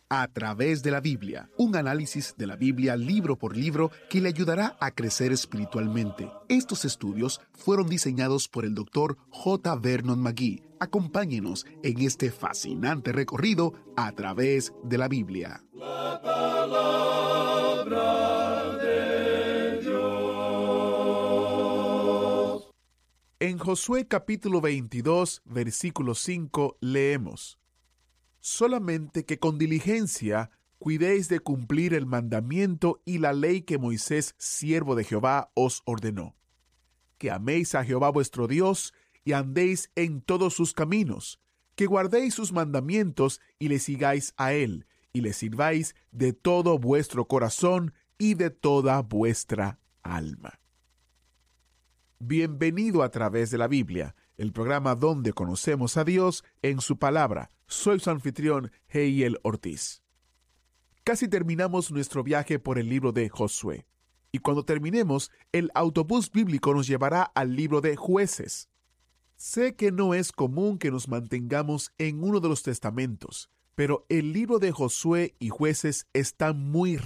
A través de la Biblia, un análisis de la Biblia libro por libro que le ayudará a crecer espiritualmente. Estos estudios fueron diseñados por el Dr. J. Vernon McGee. Acompáñenos en este fascinante recorrido a través de la Biblia. La palabra de Dios. En Josué capítulo 22, versículo 5, leemos: Solamente que con diligencia cuidéis de cumplir el mandamiento y la ley que Moisés, siervo de Jehová, os ordenó. Que améis a Jehová vuestro Dios y andéis en todos sus caminos, que guardéis sus mandamientos y le sigáis a él, y le sirváis de todo vuestro corazón y de toda vuestra alma. Bienvenido a través de la Biblia, el programa donde conocemos a Dios en su palabra. Soy su anfitrión, Heiel Ortiz. Casi terminamos nuestro viaje por el libro de Josué. Y cuando terminemos, el autobús bíblico nos llevará al libro de Jueces. Sé que no es común que nos mantengamos en uno de los testamentos, pero el libro de Josué y Jueces está muy